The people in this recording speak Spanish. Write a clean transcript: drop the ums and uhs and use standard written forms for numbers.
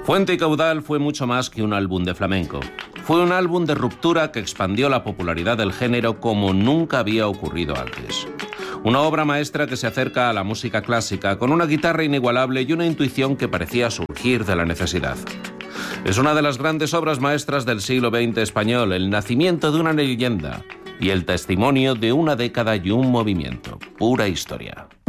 Fuente y Caudal fue mucho más que un álbum de flamenco. Fue un álbum de ruptura que expandió la popularidad del género como nunca había ocurrido antes. Una obra maestra que se acerca a la música clásica con una guitarra inigualable y una intuición que parecía surgir de la necesidad. Es una de las grandes obras maestras del siglo XX español, el nacimiento de una leyenda y el testimonio de una década y un movimiento. Pura historia.